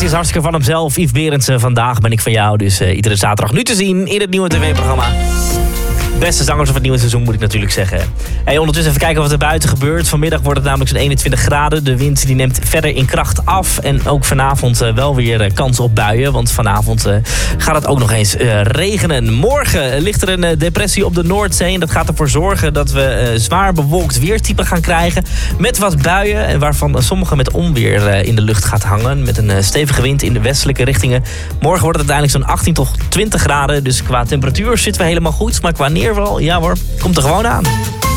Deze is hartstikke van hemzelf. Yves Berendsen, vandaag ben ik van jou. Dus iedere zaterdag nu te zien in het nieuwe tv-programma. Beste zangers van het nieuwe seizoen, moet ik natuurlijk zeggen. Hey, ondertussen even kijken wat er buiten gebeurt. Vanmiddag wordt het namelijk zo'n 21 graden. De wind die neemt verder in kracht af. En ook vanavond wel weer kans op buien. Want vanavond gaat het ook nog eens regenen. Morgen ligt er een depressie op de Noordzee. En dat gaat ervoor zorgen dat we zwaar bewolkt weertype gaan krijgen. Met wat buien, waarvan sommige met onweer in de lucht gaat hangen. Met een stevige wind in de westelijke richtingen. Morgen wordt het uiteindelijk zo'n 18 tot 20 graden. Dus qua temperatuur zitten we helemaal goed. Maar qua neerval, ja hoor, komt er gewoon aan.